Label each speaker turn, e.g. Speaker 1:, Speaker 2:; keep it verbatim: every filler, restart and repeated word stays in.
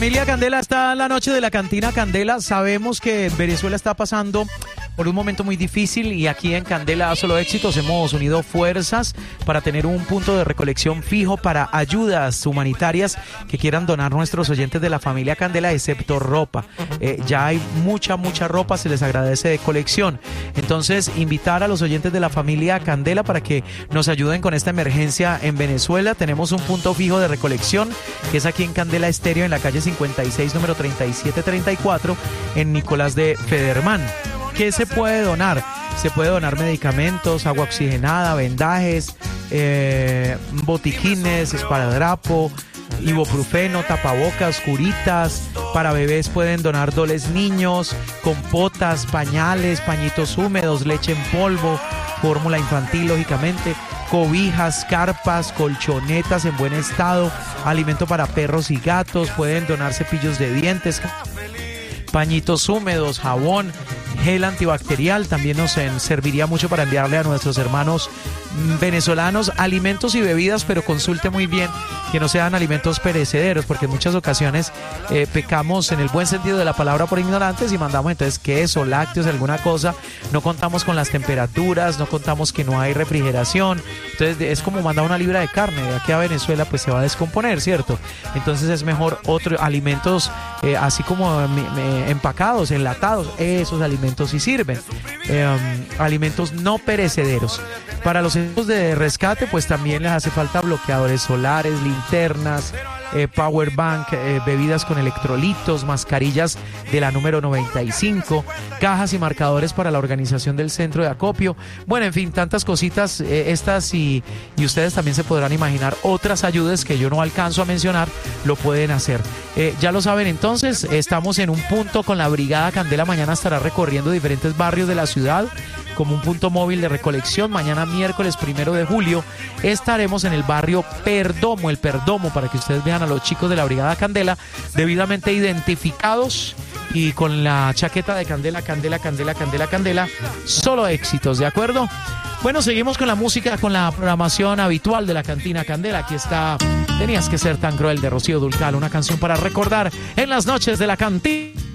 Speaker 1: Familia Candela, está en la noche de la Cantina Candela. Sabemos que Venezuela está pasando por un momento muy difícil y aquí en Candela Solo Éxitos hemos unido fuerzas para tener un punto de recolección fijo para ayudas humanitarias que quieran donar nuestros oyentes de la familia Candela, excepto ropa. Eh, ya hay mucha, mucha ropa, se les agradece de colección. Entonces, invitar a los oyentes de la familia Candela para que nos ayuden con esta emergencia en Venezuela. Tenemos un punto fijo de recolección que es aquí en Candela Estéreo, en la calle cincuenta y seis, número treinta y siete treinta y cuatro, en Nicolás de Federman. ¿Qué se puede donar? Se puede donar medicamentos, agua oxigenada, vendajes, eh, botiquines, esparadrapo, ibuprofeno, tapabocas, curitas. Para bebés pueden donar doles niños, compotas, pañales, pañitos húmedos, leche en polvo, fórmula infantil, lógicamente, cobijas, carpas, colchonetas en buen estado, alimento para perros y gatos. Pueden donar cepillos de dientes, pañitos húmedos, jabón, gel antibacterial. También nos serviría mucho para enviarle a nuestros hermanos venezolanos alimentos y bebidas, pero consulte muy bien que no sean alimentos perecederos, porque en muchas ocasiones eh, pecamos en el buen sentido de la palabra por ignorantes y mandamos entonces queso, lácteos, alguna cosa. No contamos con las temperaturas, no contamos que no hay refrigeración. Entonces es como mandar una libra de carne de aquí a Venezuela, pues se va a descomponer, ¿cierto? Entonces es mejor otros alimentos eh, así como me, me, empacados, enlatados. Esos alimentos sí sirven. Eh, um, alimentos no perecederos. Para los equipos de rescate, pues también les hace falta bloqueadores solares, linternas, eh, power bank, eh, bebidas con electrolitos, mascarillas de la número noventa y cinco, cajas y marcadores para la organización del centro de acopio. Bueno, en fin, tantas cositas eh, estas y, y ustedes también se podrán imaginar otras ayudas que yo no alcanzo a mencionar, lo pueden hacer. Eh, ya lo saben entonces, estamos en un punto con la Brigada Candela. Mañana estará recorriendo diferentes barrios de la ciudad como un punto móvil de recolección. Mañana miércoles primero de julio estaremos en el barrio Perdomo, el Perdomo, para que ustedes vean a los chicos de la Brigada Candela debidamente identificados y con la chaqueta de Candela, Candela, Candela, Candela, Candela, solo éxitos, ¿de acuerdo? Bueno, seguimos con la música, con la programación habitual de la Cantina Candela. Aquí está Tenías que ser tan cruel, de Rocío Dúrcal, una canción para recordar en las noches de la cantina.